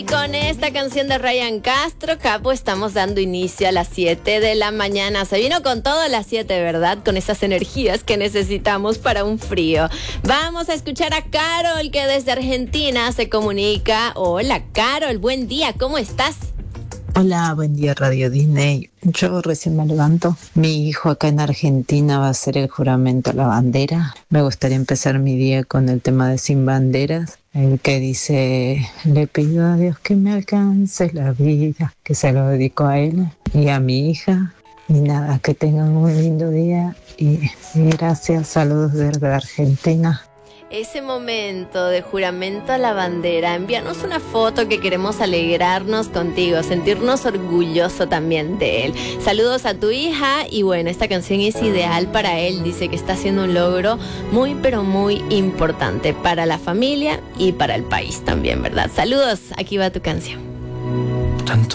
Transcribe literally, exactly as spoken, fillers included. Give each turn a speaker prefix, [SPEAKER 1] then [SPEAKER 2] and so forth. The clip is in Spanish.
[SPEAKER 1] Con esta canción de Ryan Castro, Capo, estamos dando inicio a las siete de la mañana. Se vino con todo a las siete, ¿verdad? Con esas energías que necesitamos para un frío. Vamos a escuchar a Carol, que desde Argentina se comunica. Hola, Carol, buen día, ¿cómo estás?
[SPEAKER 2] Hola, buen día Radio Disney. Yo recién me levanto. Mi hijo acá en Argentina va a hacer el juramento a la bandera. Me gustaría empezar mi día con el tema de Sin Banderas, el que dice: le pido a Dios que me alcance la vida, que se lo dedico a él y a mi hija. Y nada, que tengan un lindo día y, y gracias, saludos desde Argentina.
[SPEAKER 1] Ese momento de juramento a la bandera, envíanos una foto, que queremos alegrarnos contigo, sentirnos orgulloso también de él. Saludos a tu hija y bueno, esta canción es ideal para él. Dice que está haciendo un logro muy pero muy importante para la familia y para el país también, ¿verdad? Saludos, aquí va tu canción.